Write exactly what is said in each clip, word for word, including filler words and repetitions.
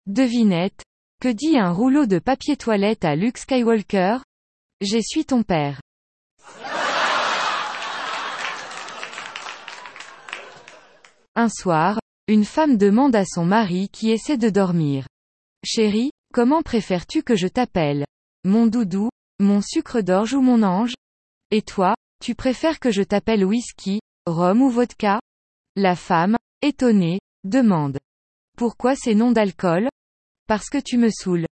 Devinette. Que dit un rouleau de papier toilette à Luke Skywalker? J'essuie ton père. Un soir, une femme demande à son mari qui essaie de dormir. Chérie, comment préfères-tu que je t'appelle? Mon doudou, mon sucre d'orge ou mon ange? Et toi, tu préfères que je t'appelle whisky, rhum ou vodka? La femme, étonnée, demande. Pourquoi ces noms d'alcool? Parce que tu me saoules.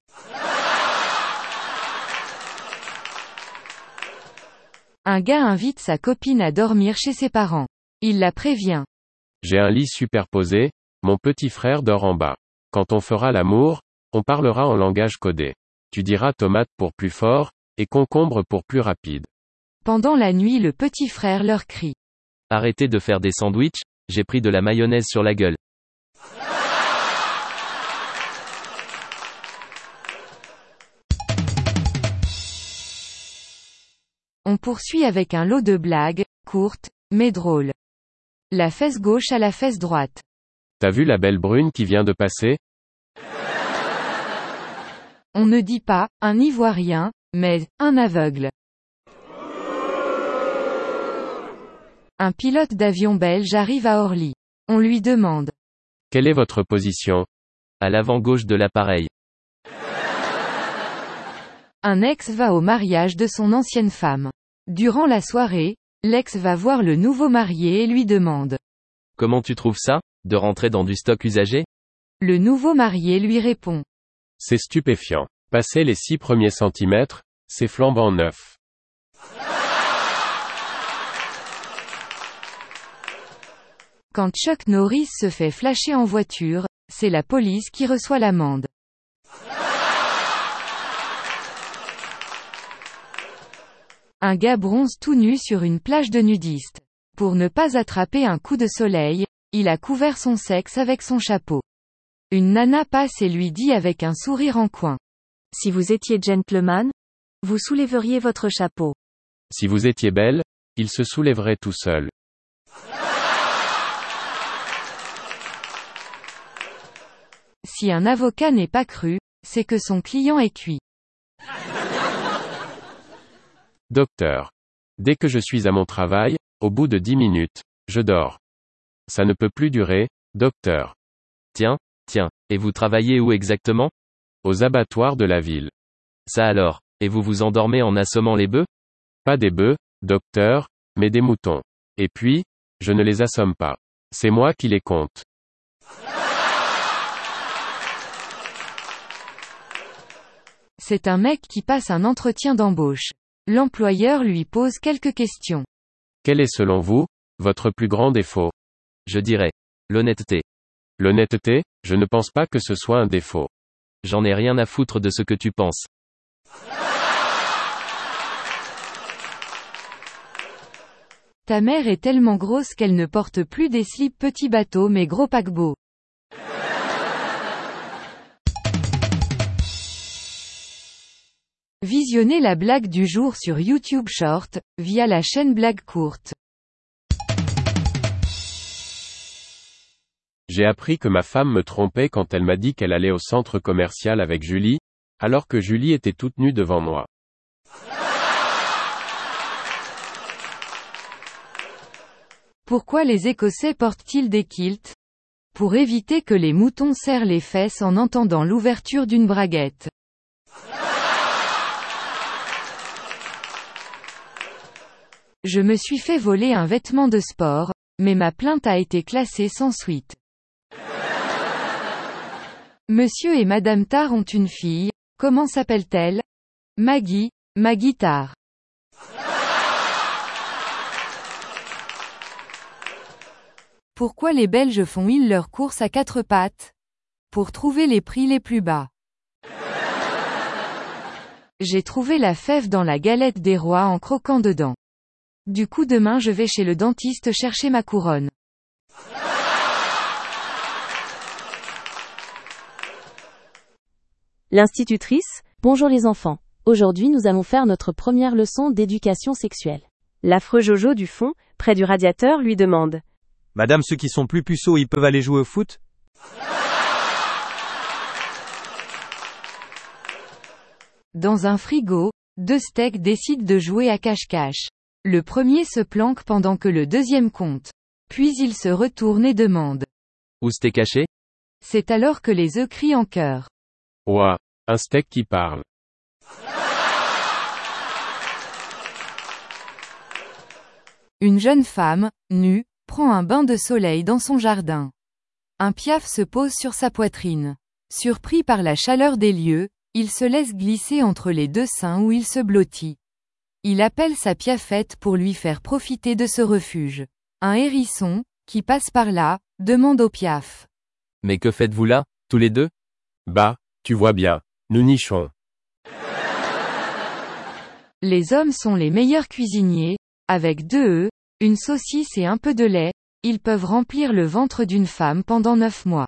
Un gars invite sa copine à dormir chez ses parents. Il la prévient. J'ai un lit superposé, mon petit frère dort en bas. Quand on fera l'amour, on parlera en langage codé. Tu diras tomate pour plus fort, et concombre pour plus rapide. Pendant la nuit, le petit frère leur crie. Arrêtez de faire des sandwichs, j'ai pris de la mayonnaise sur la gueule. On poursuit avec un lot de blagues, courtes, mais drôles. La fesse gauche à la fesse droite. T'as vu la belle brune qui vient de passer? On ne dit pas, un Ivoirien, mais, un aveugle. Un pilote d'avion belge arrive à Orly. On lui demande. Quelle est votre position? À l'avant gauche de l'appareil. Un ex va au mariage de son ancienne femme. Durant la soirée, l'ex va voir le nouveau marié et lui demande. Comment tu trouves ça, de rentrer dans du stock usagé? Le nouveau marié lui répond. C'est stupéfiant. Passer les six premiers centimètres, c'est flambant neuf. Quand Chuck Norris se fait flasher en voiture, c'est la police qui reçoit l'amende. Un gars bronze tout nu sur une plage de nudistes. Pour ne pas attraper un coup de soleil, il a couvert son sexe avec son chapeau. Une nana passe et lui dit avec un sourire en coin. Si vous étiez gentleman, vous soulèveriez votre chapeau. Si vous étiez belle, il se soulèverait tout seul. Si un avocat n'est pas cru, c'est que son client est cuit. Docteur. Dès que je suis à mon travail, au bout de dix minutes, je dors. Ça ne peut plus durer, docteur. Tiens, tiens, et vous travaillez où exactement? Aux abattoirs de la ville. Ça alors, et vous vous endormez en assommant les bœufs? Pas des bœufs, docteur, mais des moutons. Et puis, je ne les assomme pas. C'est moi qui les compte. C'est un mec qui passe un entretien d'embauche. L'employeur lui pose quelques questions. Quel est selon vous, votre plus grand défaut? Je dirais. L'honnêteté. L'honnêteté, je ne pense pas que ce soit un défaut. J'en ai rien à foutre de ce que tu penses. Ta mère est tellement grosse qu'elle ne porte plus des slips petit bateau mais gros paquebot. Visionnez la blague du jour sur YouTube Short, via la chaîne Blague Courte. J'ai appris que ma femme me trompait quand elle m'a dit qu'elle allait au centre commercial avec Julie, alors que Julie était toute nue devant moi. Pourquoi les Écossais portent-ils des kilts? Pour éviter que les moutons serrent les fesses en entendant l'ouverture d'une braguette. Je me suis fait voler un vêtement de sport, mais ma plainte a été classée sans suite. Monsieur et Madame Tar ont une fille, comment s'appelle-t-elle? Maggie, Maggie Tar. Pourquoi les Belges font-ils leurs courses à quatre pattes? Pour trouver les prix les plus bas. J'ai trouvé la fève dans la galette des rois en croquant dedans. Du coup demain je vais chez le dentiste chercher ma couronne. L'institutrice, bonjour les enfants. Aujourd'hui nous allons faire notre première leçon d'éducation sexuelle. L'affreux Jojo du fond, près du radiateur, lui demande. Madame, ceux qui sont plus puceaux, ils peuvent aller jouer au foot? Dans un frigo, deux steaks décident de jouer à cache-cache. Le premier se planque pendant que le deuxième compte. Puis il se retourne et demande. Où c'était caché? C'est alors que les œufs crient en chœur. Ouah, un steak qui parle. Une jeune femme, nue, prend un bain de soleil dans son jardin. Un piaf se pose sur sa poitrine. Surpris par la chaleur des lieux, il se laisse glisser entre les deux seins où il se blottit. Il appelle sa piafette pour lui faire profiter de ce refuge. Un hérisson, qui passe par là, demande au piaf. Mais que faites-vous là, tous les deux? Bah, tu vois bien, nous nichons. Les hommes sont les meilleurs cuisiniers, avec deux œufs, une saucisse et un peu de lait, ils peuvent remplir le ventre d'une femme pendant neuf mois.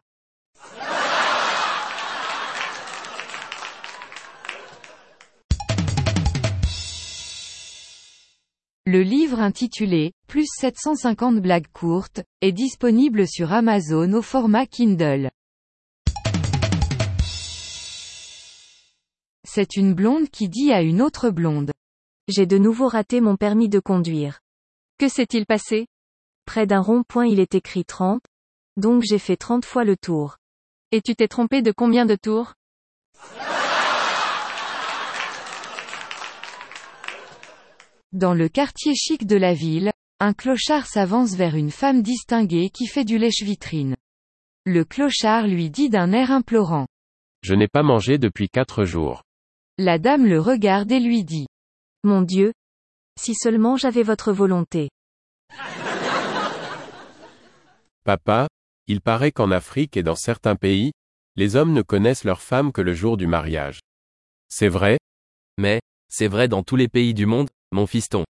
Le livre intitulé « Plus sept cent cinquante blagues courtes » est disponible sur Amazon au format Kindle. C'est une blonde qui dit à une autre blonde. J'ai de nouveau raté mon permis de conduire. Que s'est-il passé? Près d'un rond-point il est écrit trente, donc j'ai fait trente fois le tour. Et tu t'es trompé de combien de tours? Dans le quartier chic de la ville, un clochard s'avance vers une femme distinguée qui fait du lèche-vitrine. Le clochard lui dit d'un air implorant. Je n'ai pas mangé depuis quatre jours. La dame le regarde et lui dit. Mon Dieu! Si seulement j'avais votre volonté. Papa, il paraît qu'en Afrique et dans certains pays, les hommes ne connaissent leur femme que le jour du mariage. C'est vrai? Mais, c'est vrai dans tous les pays du monde, mon fiston.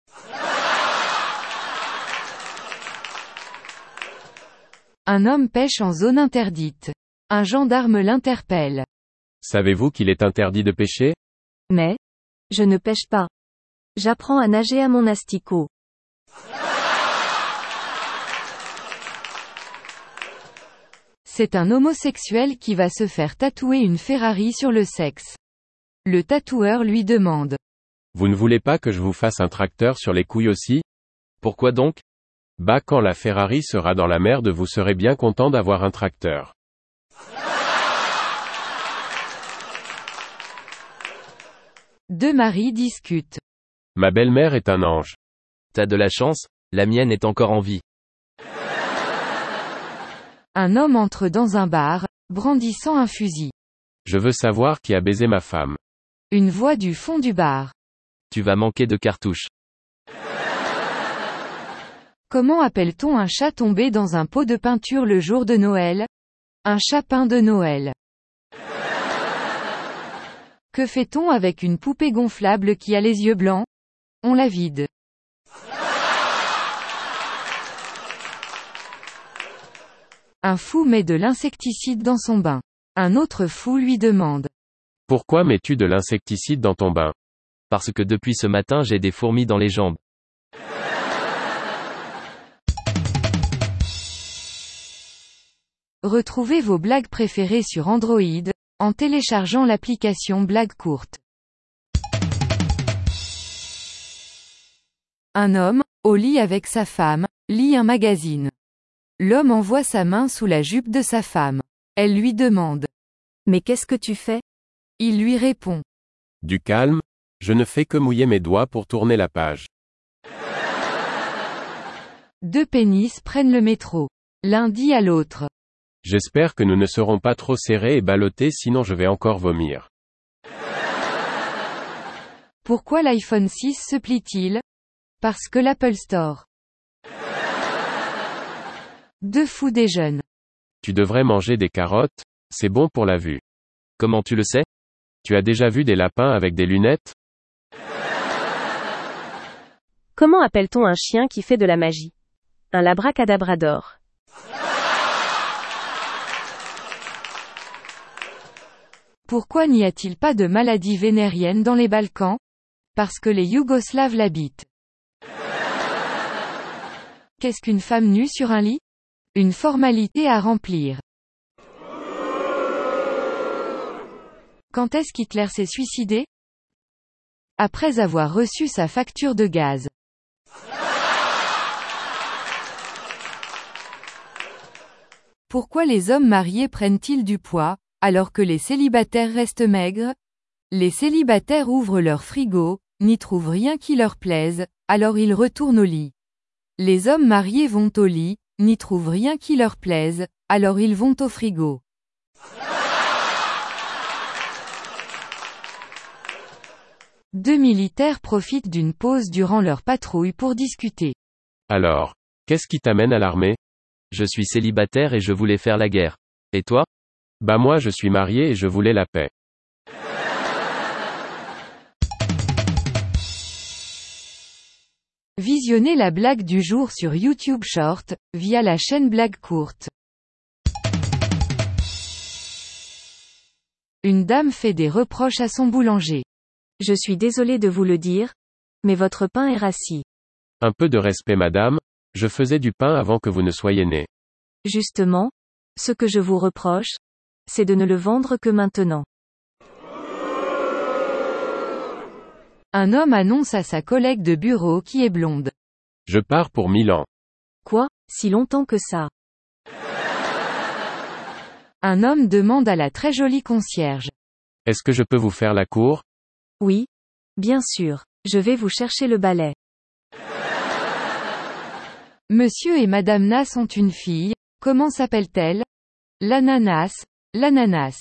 Un homme pêche en zone interdite. Un gendarme l'interpelle. Savez-vous qu'il est interdit de pêcher? Mais, je ne pêche pas. J'apprends à nager à mon asticot. C'est un homosexuel qui va se faire tatouer une Ferrari sur le sexe. Le tatoueur lui demande. Vous ne voulez pas que je vous fasse un tracteur sur les couilles aussi? Pourquoi donc? Bah quand la Ferrari sera dans la merde vous serez bien content d'avoir un tracteur. Deux maris discutent. Ma belle-mère est un ange. T'as de la chance, la mienne est encore en vie. Un homme entre dans un bar, brandissant un fusil. Je veux savoir qui a baisé ma femme. Une voix du fond du bar. Tu vas manquer de cartouches. Comment appelle-t-on un chat tombé dans un pot de peinture le jour de Noël? Un chapin de Noël. Que fait-on avec une poupée gonflable qui a les yeux blancs? On la vide. Un fou met de l'insecticide dans son bain. Un autre fou lui demande. Pourquoi mets-tu de l'insecticide dans ton bain? Parce que depuis ce matin j'ai des fourmis dans les jambes. Retrouvez vos blagues préférées sur Android, en téléchargeant l'application Blagues courtes. Un homme, au lit avec sa femme, lit un magazine. L'homme envoie sa main sous la jupe de sa femme. Elle lui demande. Mais qu'est-ce que tu fais? Il lui répond. Du calme, je ne fais que mouiller mes doigts pour tourner la page. Deux pénis prennent le métro. L'un dit à l'autre. J'espère que nous ne serons pas trop serrés et ballottés sinon je vais encore vomir. Pourquoi l'iPhone six se plie-t-il? Parce que l'Apple Store. Deux fous déjeunent. Tu devrais manger des carottes, c'est bon pour la vue. Comment tu le sais? Tu as déjà vu des lapins avec des lunettes? Comment appelle-t-on un chien qui fait de la magie? Un labracadabrador. Pourquoi n'y a-t-il pas de maladie vénérienne dans les Balkans? Parce que les Yougoslaves l'habitent. Qu'est-ce qu'une femme nue sur un lit? Une formalité à remplir. Quand est-ce qu'Hitler s'est suicidé? Après avoir reçu sa facture de gaz. Pourquoi les hommes mariés prennent-ils du poids, alors que les célibataires restent maigres? Les célibataires ouvrent leur frigo, n'y trouvent rien qui leur plaise, alors ils retournent au lit. Les hommes mariés vont au lit, n'y trouvent rien qui leur plaise, alors ils vont au frigo. Deux militaires profitent d'une pause durant leur patrouille pour discuter. Alors, qu'est-ce qui t'amène à l'armée? Je suis célibataire et je voulais faire la guerre. Et toi? Bah moi je suis marié et je voulais la paix. Visionnez la blague du jour sur YouTube Short, via la chaîne Blague Courte. Une dame fait des reproches à son boulanger. Je suis désolé de vous le dire, mais votre pain est rassis. Un peu de respect madame, je faisais du pain avant que vous ne soyez née. Justement, ce que je vous reproche, c'est de ne le vendre que maintenant. Un homme annonce à sa collègue de bureau qui est blonde. Je pars pour Milan. Quoi, si longtemps que ça? Un homme demande à la très jolie concierge. Est-ce que je peux vous faire la cour? Oui, bien sûr, je vais vous chercher le balai. Monsieur et Madame Nas ont une fille, comment s'appelle-t-elle? L'ananas, l'ananas.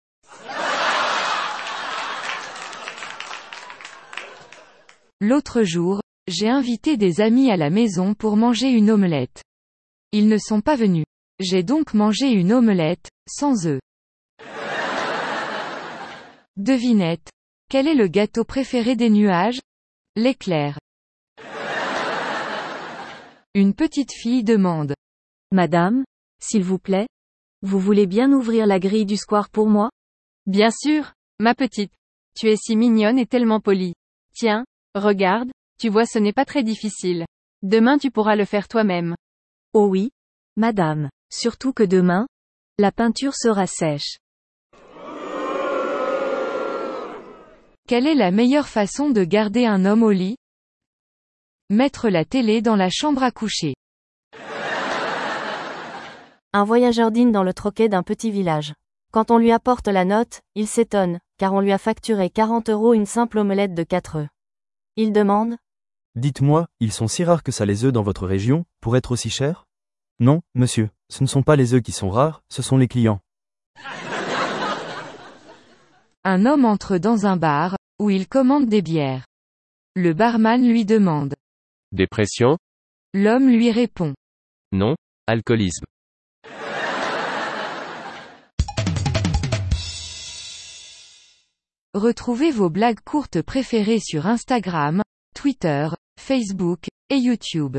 L'autre jour, j'ai invité des amis à la maison pour manger une omelette. Ils ne sont pas venus. J'ai donc mangé une omelette, sans œufs. Devinette. Quel est le gâteau préféré des nuages? L'éclair. Une petite fille demande. Madame, s'il vous plaît, vous voulez bien ouvrir la grille du square pour moi? Bien sûr, ma petite. Tu es si mignonne et tellement polie. Tiens, regarde, tu vois ce n'est pas très difficile. Demain tu pourras le faire toi-même. Oh oui, madame, surtout que demain, la peinture sera sèche. Quelle est la meilleure façon de garder un homme au lit? Mettre la télé dans la chambre à coucher. Un voyageur dîne dans le troquet d'un petit village. Quand on lui apporte la note, il s'étonne, car on lui a facturé quarante euros une simple omelette de quatre œufs. Il demande. Dites-moi, ils sont si rares que ça les œufs dans votre région, pour être aussi chers? Non, monsieur, ce ne sont pas les œufs qui sont rares, ce sont les clients. Un homme entre dans un bar, où il commande des bières. Le barman lui demande. Dépression? L'homme lui répond. Non, alcoolisme. Retrouvez vos blagues courtes préférées sur Instagram, Twitter, Facebook, et YouTube.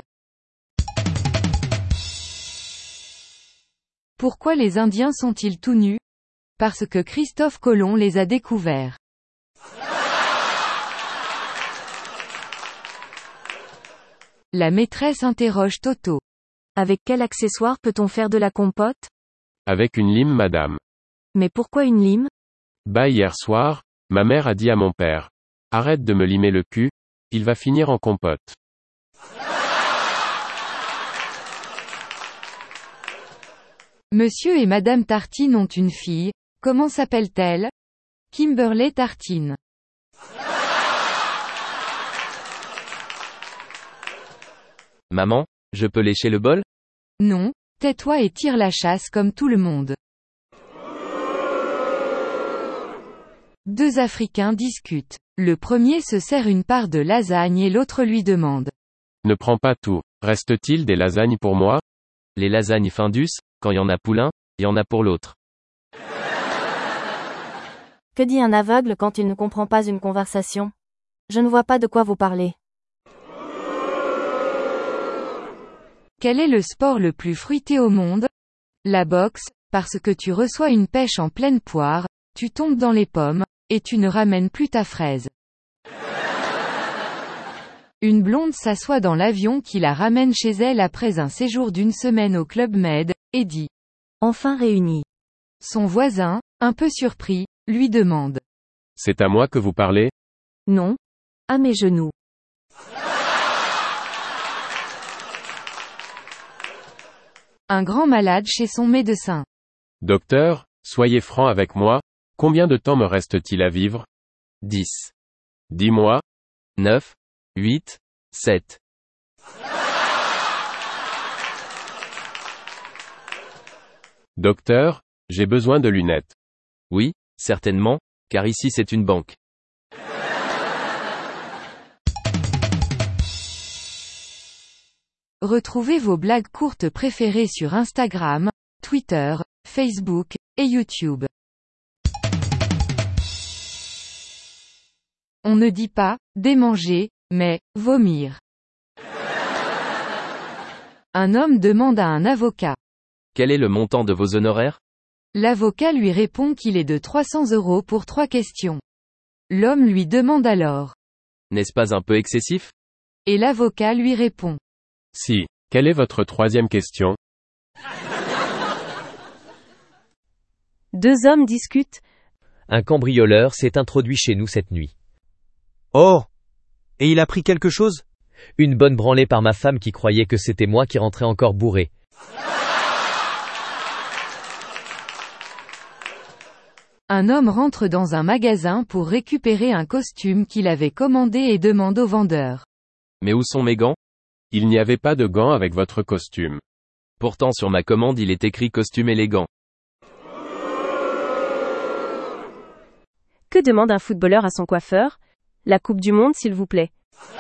Pourquoi les Indiens sont-ils tout nus? Parce que Christophe Colomb les a découverts. La maîtresse interroge Toto. Avec quel accessoire peut-on faire de la compote? Avec une lime madame. Mais pourquoi une lime? Bah hier soir, ma mère a dit à mon père. Arrête de me limer le cul, il va finir en compote. Monsieur et Madame Tartine ont une fille, comment s'appelle-t-elle? Kimberley Tartine. Maman, je peux lécher le bol? Non, tais-toi et tire la chasse comme tout le monde. Deux Africains discutent. Le premier se sert une part de lasagne et l'autre lui demande. Ne prends pas tout. Reste-t-il des lasagnes pour moi? Les lasagnes Findus, quand y en a pour l'un, y en a pour l'autre. Que dit un aveugle quand il ne comprend pas une conversation? Je ne vois pas de quoi vous parlez. Quel est le sport le plus fruité au monde? La boxe, parce que tu reçois une pêche en pleine poire, tu tombes dans les pommes, et tu ne ramènes plus ta fraise. Une blonde s'assoit dans l'avion qui la ramène chez elle après un séjour d'une semaine au Club Med, et dit. Enfin réunis. Son voisin, un peu surpris, lui demande. C'est à moi que vous parlez? Non. À mes genoux. Un grand malade chez son médecin. Docteur, soyez franc avec moi, combien de temps me reste-t-il à vivre? dix. Dis-moi. neuf. huit. sept. Docteur, j'ai besoin de lunettes. Oui, certainement, car ici c'est une banque. Retrouvez vos blagues courtes préférées sur Instagram, Twitter, Facebook, et YouTube. On ne dit pas « démanger », mais « vomir ». Un homme demande à un avocat. Quel est le montant de vos honoraires? L'avocat lui répond qu'il est de trois cents euros pour trois questions. L'homme lui demande alors. N'est-ce pas un peu excessif? Et l'avocat lui répond. Si. Quelle est votre troisième question? Deux hommes discutent. Un cambrioleur s'est introduit chez nous cette nuit. Oh! Et il a pris quelque chose? Une bonne branlée par ma femme qui croyait que c'était moi qui rentrais encore bourré. Un homme rentre dans un magasin pour récupérer un costume qu'il avait commandé et demande au vendeur. Mais où sont mes gants? Il n'y avait pas de gants avec votre costume. Pourtant sur ma commande il est écrit costume élégant. Que demande un footballeur à son coiffeur? La Coupe du Monde s'il vous plaît.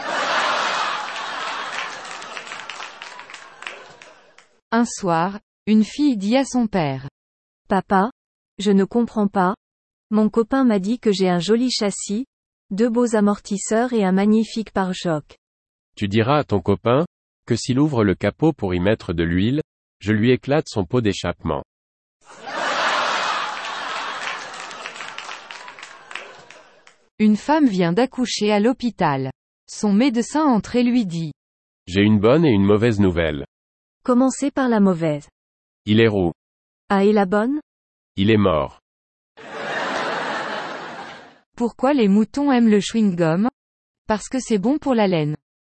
Un soir, une fille dit à son père. Papa, je ne comprends pas. Mon copain m'a dit que j'ai un joli châssis, deux beaux amortisseurs et un magnifique pare-choc. Tu diras à ton copain, que s'il ouvre le capot pour y mettre de l'huile, je lui éclate son pot d'échappement. Une femme vient d'accoucher à l'hôpital. Son médecin entre et lui dit. J'ai une bonne et une mauvaise nouvelle. Commencez par la mauvaise. Il est roux. Ah et la bonne? Il est mort. Pourquoi les moutons aiment le chewing-gum? Parce que c'est bon pour la laine.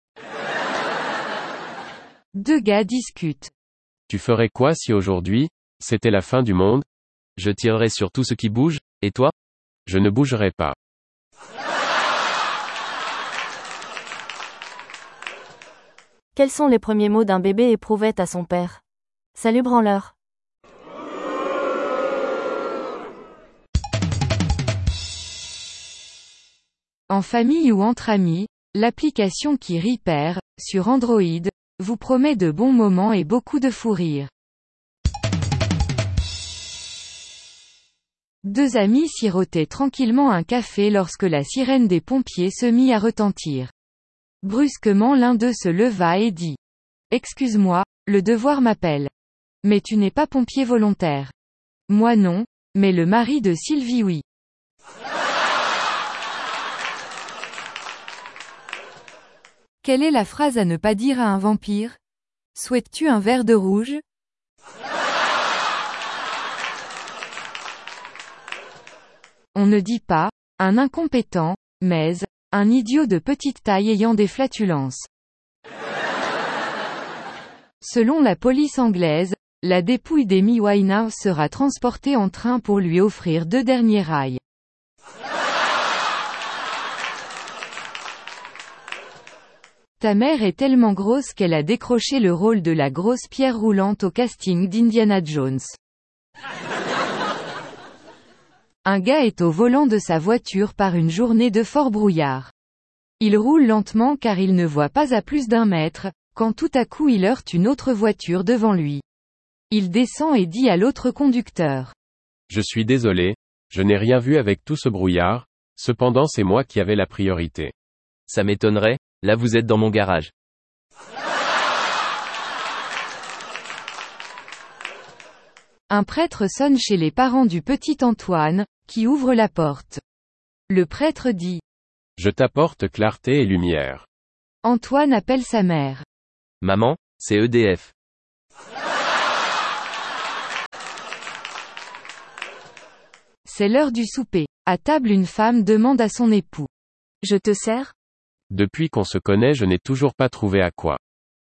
Deux gars discutent. Tu ferais quoi si aujourd'hui, c'était la fin du monde? Je tirerai sur tout ce qui bouge, et toi? Je ne bougerai pas. Quels sont les premiers mots d'un bébé éprouvette à son père? Salut branleur. En famille ou entre amis, l'application qui rit perd, sur Android, vous promet de bons moments et beaucoup de fou rire. Deux amis sirotaient tranquillement un café lorsque la sirène des pompiers se mit à retentir. Brusquement l'un d'eux se leva et dit. Excuse-moi, le devoir m'appelle. Mais tu n'es pas pompier volontaire. Moi non, mais le mari de Sylvie oui. Quelle est la phrase à ne pas dire à un vampire? Souhaites-tu un verre de rouge? On ne dit pas, un incompétent, mais, un idiot de petite taille ayant des flatulences. Selon la police anglaise, la dépouille d'Amy Winehouse sera transportée en train pour lui offrir deux derniers rails. Ta mère est tellement grosse qu'elle a décroché le rôle de la grosse pierre roulante au casting d'Indiana Jones. Un gars est au volant de sa voiture par une journée de fort brouillard. Il roule lentement car il ne voit pas à plus d'un mètre, quand tout à coup il heurte une autre voiture devant lui. Il descend et dit à l'autre conducteur. Je suis désolé, je n'ai rien vu avec tout ce brouillard, cependant c'est moi qui avais la priorité. Ça m'étonnerait, là vous êtes dans mon garage. Un prêtre sonne chez les parents du petit Antoine, qui ouvre la porte. Le prêtre dit. Je t'apporte clarté et lumière. Antoine appelle sa mère. Maman, c'est E D F. C'est l'heure du souper. À table, une femme demande à son époux. Je te sers? Depuis qu'on se connaît, je n'ai toujours pas trouvé à quoi.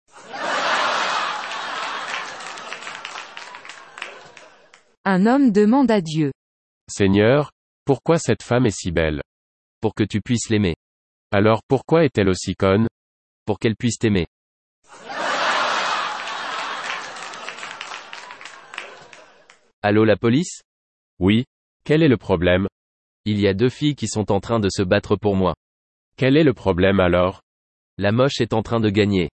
Un homme demande à Dieu. Seigneur, pourquoi cette femme est si belle? Pour que tu puisses l'aimer. Alors pourquoi est-elle aussi conne? Pour qu'elle puisse t'aimer. Allô, la police? Oui. Quel est le problème? Il y a deux filles qui sont en train de se battre pour moi. Quel est le problème alors? La moche est en train de gagner.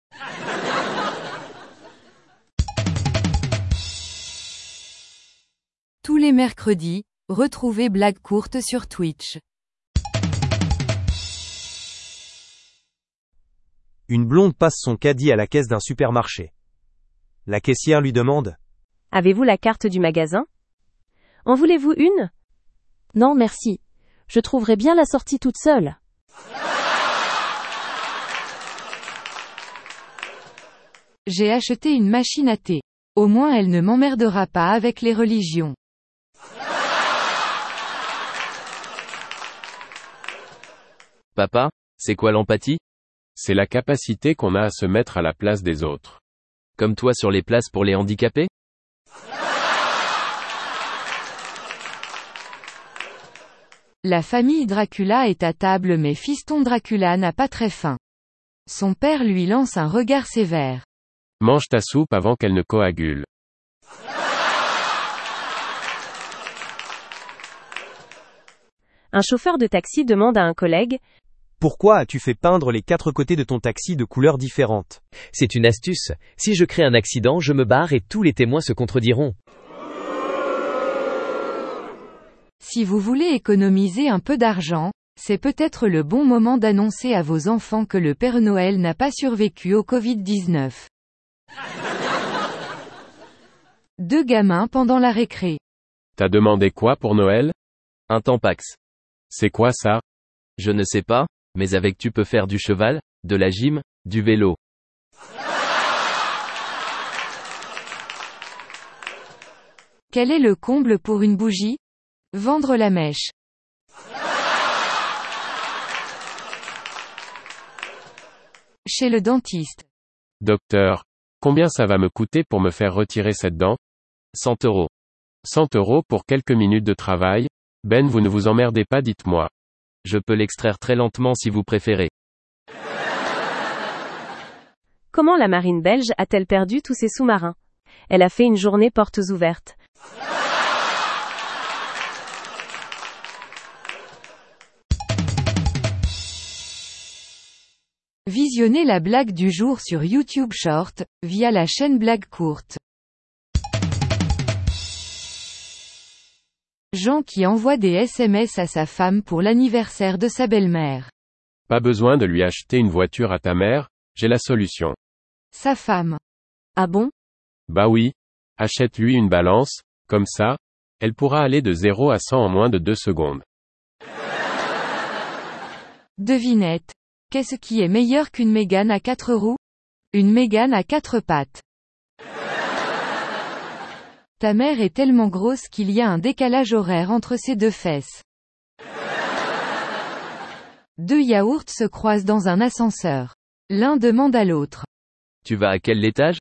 Tous les mercredis, retrouvez Blague courte sur Twitch. Une blonde passe son caddie à la caisse d'un supermarché. La caissière lui demande: Avez-vous la carte du magasin? En voulez-vous une? Non merci. Je trouverai bien la sortie toute seule. J'ai acheté une machine à thé. Au moins elle ne m'emmerdera pas avec les religions. Papa, c'est quoi l'empathie? C'est la capacité qu'on a à se mettre à la place des autres. Comme toi sur les places pour les handicapés? La famille Dracula est à table mais fiston Dracula n'a pas très faim. Son père lui lance un regard sévère. Mange ta soupe avant qu'elle ne coagule. Un chauffeur de taxi demande à un collègue: Pourquoi as-tu fait peindre les quatre côtés de ton taxi de couleurs différentes? C'est une astuce. Si je crée un accident, je me barre et tous les témoins se contrediront. Si vous voulez économiser un peu d'argent, c'est peut-être le bon moment d'annoncer à vos enfants que le Père Noël n'a pas survécu au covid dix-neuf. Deux gamins pendant la récré. T'as demandé quoi pour Noël? Un Tampax. C'est quoi ça? Je ne sais pas, mais avec tu peux faire du cheval, de la gym, du vélo. Quel est le comble pour une bougie? Vendre la mèche. Chez le dentiste. Docteur, combien ça va me coûter pour me faire retirer cette dent? cent euros. cent euros pour quelques minutes de travail? Ben, vous ne vous emmerdez pas, dites-moi. Je peux l'extraire très lentement si vous préférez. Comment la marine belge a-t-elle perdu tous ses sous-marins? Elle a fait une journée portes ouvertes. Visionnez la blague du jour sur YouTube Short, via la chaîne Blague courte. Jean qui envoie des S M S à sa femme pour l'anniversaire de sa belle-mère. Pas besoin de lui acheter une voiture à ta mère, j'ai la solution. Sa femme. Ah bon? Bah oui. Achète-lui une balance, comme ça, elle pourra aller de zéro à cent en moins de deux secondes. Devinette. Qu'est-ce qui est meilleur qu'une Mégane à quatre roues? Une Mégane à quatre pattes. Ta mère est tellement grosse qu'il y a un décalage horaire entre ses deux fesses. Deux yaourts se croisent dans un ascenseur. L'un demande à l'autre. Tu vas à quel étage?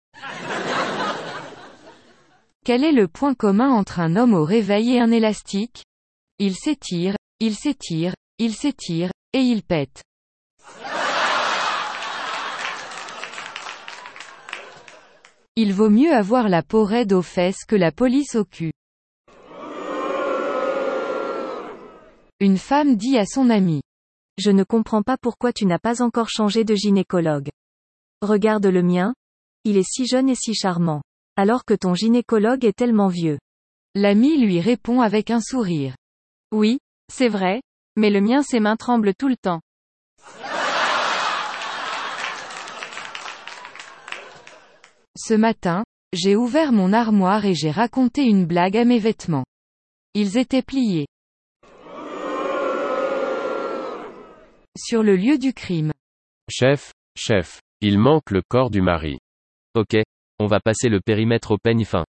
Quel est le point commun entre un homme au réveil et un élastique? Il s'étire, il s'étire, il s'étire, et il pète. Il vaut mieux avoir la peau raide aux fesses que la police au cul. Une femme dit à son ami. Je ne comprends pas pourquoi tu n'as pas encore changé de gynécologue. Regarde le mien. Il est si jeune et si charmant. Alors que ton gynécologue est tellement vieux. L'ami lui répond avec un sourire. Oui, c'est vrai, mais le mien ses mains tremblent tout le temps. Ce matin, j'ai ouvert mon armoire et j'ai raconté une blague à mes vêtements. Ils étaient pliés. Sur le lieu du crime. Chef, chef, il manque le corps du mari. Ok, on va passer le périmètre au peigne fin.